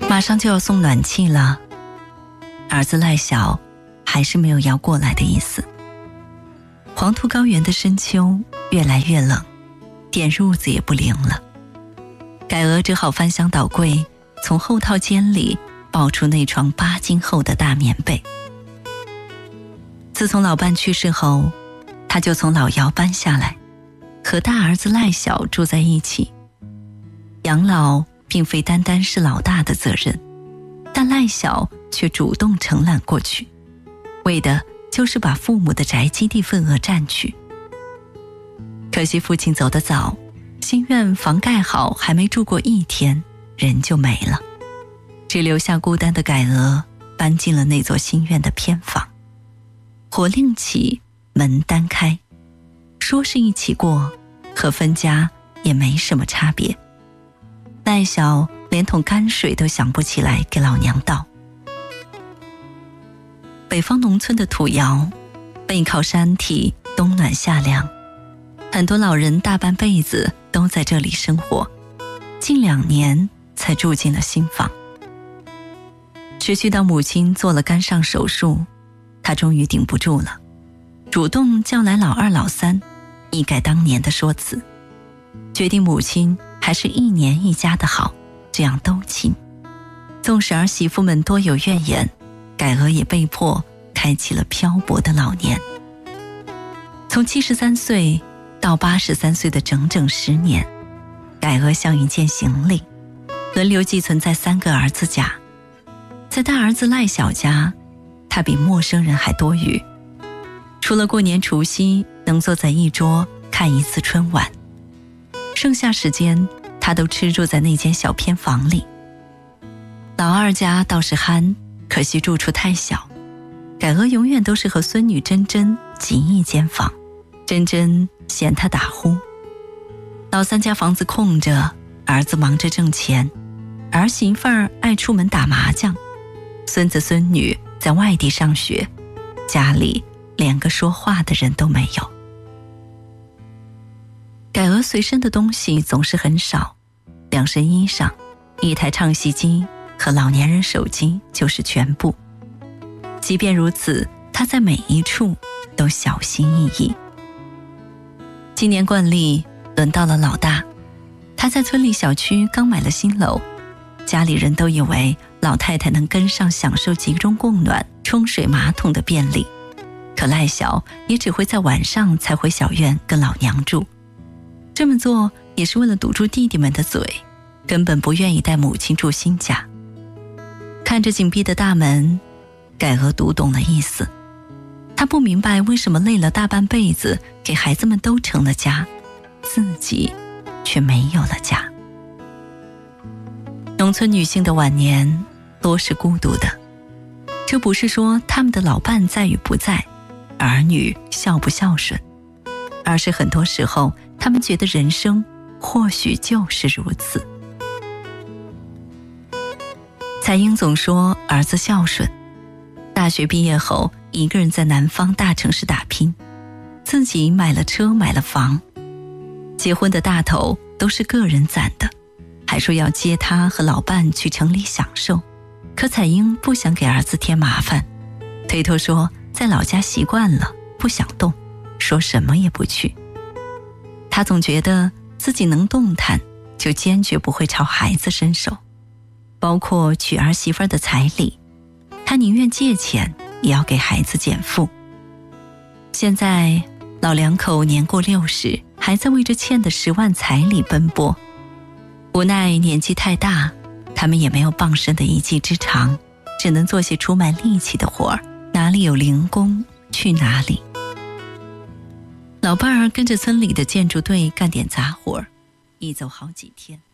马上就要送暖气了，儿子赖小还是没有要过来的意思。黄土高原的深秋越来越冷，点褥子也不灵了。改娥只好翻箱倒柜，从后套间里抱出那床8斤厚的大棉被。自从老伴去世后，他就从老窑搬下来，和大儿子赖小住在一起。养老并非单单是老大的责任，但赖小却主动承揽过去，为的就是把父母的宅基地份额占去。可惜父亲走得早，新院房盖好还没住过1天，人就没了，只留下孤单的改娥搬进了那座新院的偏房。火另起，门单开，说是一起过，和分家也没什么差别。赖小连桶泔水都想不起来给老娘倒。北方农村的土窑，背靠山体，冬暖夏凉，很多老人大半辈子都在这里生活，近2年才住进了新房。持续到母亲做了肝上手术，他终于顶不住了，主动叫来老2老3，一改当年的说辞，决定母亲还是1年1家的好，这样都亲。纵使儿媳妇们多有怨言，改娥也被迫开启了漂泊的老年。从73岁到83岁的整整10年，改娥像一件行李，轮流寄存在3个儿子家。在大儿子赖小家，他比陌生人还多余，除了过年除夕能坐在一桌看1次春晚，剩下时间他都吃住在那间小偏房里。老2家倒是憨，可惜住处太小，改娥永远都是和孙女珍珍挤一间房，珍珍嫌他打呼。老3家房子空着，儿子忙着挣钱，儿媳妇儿爱出门打麻将，孙子孙女在外地上学，家里连个说话的人都没有。改娥随身的东西总是很少，2身衣裳、1台唱戏机和老年人手机就是全部。即便如此，她在每一处都小心翼翼。今年惯例轮到了老大，他在村里小区刚买了新楼，家里人都以为老太太能跟上享受集中供暖、冲水马桶的便利，可赖小也只会在晚上才回小院跟老娘住。这么做也是为了堵住弟弟们的嘴，根本不愿意带母亲住新家。看着紧闭的大门，改娥读懂了意思。她不明白为什么累了大半辈子，给孩子们都成了家，自己却没有了家。农村女性的晚年多是孤独的，这不是说他们的老伴在与不在，儿女孝不孝顺，而是很多时候他们觉得人生或许就是如此。彩英总说儿子孝顺，大学毕业后一个人在南方大城市打拼，自己买了车买了房，结婚的大头都是个人攒的，还说要接他和老伴去城里享受。可彩英不想给儿子添麻烦，推脱说在老家习惯了，不想动，说什么也不去。他总觉得自己能动弹，就坚决不会朝孩子伸手，包括娶儿媳妇的彩礼，他宁愿借钱也要给孩子减负。现在老2口年过60，还在为这欠的10万彩礼奔波，无奈年纪太大，他们也没有傍身的一技之长，只能做些出卖力气的活儿，哪里有零工去哪里。老伴儿跟着村里的建筑队干点杂活，一走好几天。